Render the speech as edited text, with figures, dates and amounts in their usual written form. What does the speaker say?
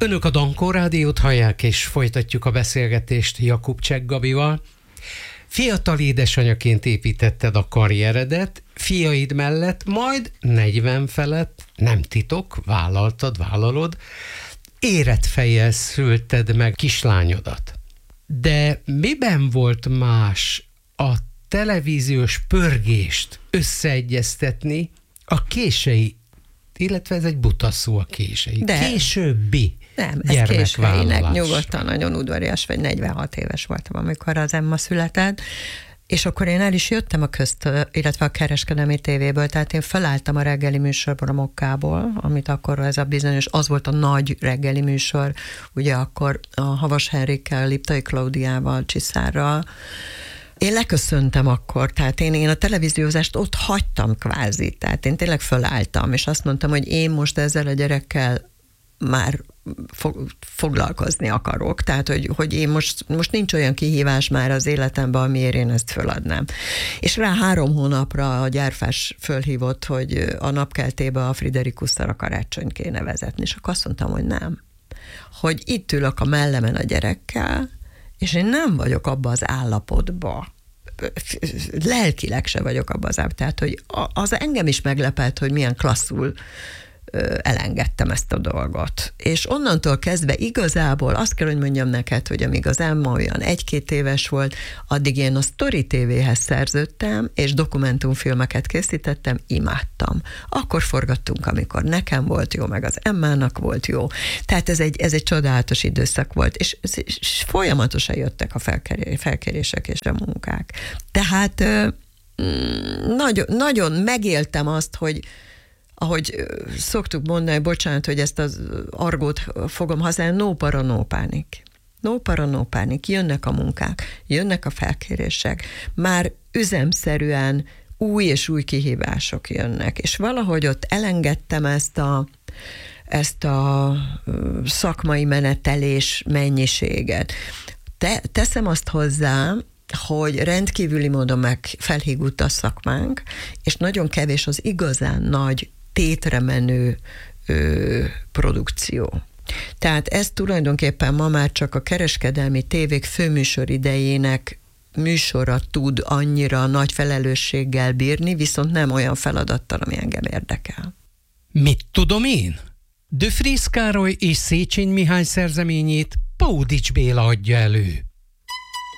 Önök a Dankó Rádiót hallják, és folytatjuk a beszélgetést Jakubcsek Gabival. Fiatal édesanyaként építetted a karrieredet, fiaid mellett, majd 40 felett, nem titok, vállalod, érett fejjel szülted meg kislányodat. De miben volt más a televíziós pörgést összeegyeztetni a kései, illetve ez egy buta szó, a kései, későbbi nem, ez későinek, nyugodtan nagyon udvarias, vagy 46 éves voltam, amikor az Emma született, és akkor én el is jöttem a illetve a kereskedelmi tévéből, tehát én felálltam a reggeli műsorból, a Mokkából, amit akkor ez a bizonyos, az volt a nagy reggeli műsor, ugye akkor a Havas Henrikkel, Liptai Klaudiával, Csiszárral. Én leköszöntem akkor, tehát én a televíziózást ott hagytam kvázi, tehát én tényleg felálltam, és azt mondtam, hogy én most ezzel a gyerekkel már foglalkozni akarok. Tehát, hogy én most nincs olyan kihívás már az életemben, amiért én ezt föladnám. És rá 3 hónapra a gyárfás fölhívott, hogy a napkeltébe a Friderikusszal a karácsonyt kéne vezetni. És akkor azt mondtam, hogy nem. Hogy itt ülök a mellemen a gyerekkel, és én nem vagyok abba az állapotba. Lelkileg se vagyok abba az állapotba. Tehát, hogy az engem is meglepett, hogy milyen klasszul elengedtem ezt a dolgot. És onnantól kezdve igazából azt kell, hogy mondjam neked, hogy amíg az Emma olyan 1-2 éves volt, addig én a Story TV-hez szerződtem, és dokumentumfilmeket készítettem, imádtam. Akkor forgattunk, amikor nekem volt jó, meg az Emmának volt jó. Tehát ez egy csodálatos időszak volt, és folyamatosan jöttek a felkérések és a munkák. Tehát nagyon, nagyon megéltem azt, hogy ahogy szoktuk mondani, bocsánat, hogy ezt az argót fogom használni, no para, no pánik. No para, no pánik. Jönnek a munkák, jönnek a felkérések, már üzemszerűen új és új kihívások jönnek, és valahogy ott elengedtem ezt a szakmai menetelés mennyiséget. Teszem azt hozzá, hogy rendkívüli módon felhígult a szakmánk, és nagyon kevés az igazán nagy tétre menő produkció. Tehát ez tulajdonképpen ma már csak a kereskedelmi tévék főműsor idejének műsora tud annyira nagy felelősséggel bírni, viszont nem olyan feladattal, ami engem érdekel. Mit tudom én? De Vries Károly és Széchenyi Mihály szerzeményét Paudics Béla adja elő.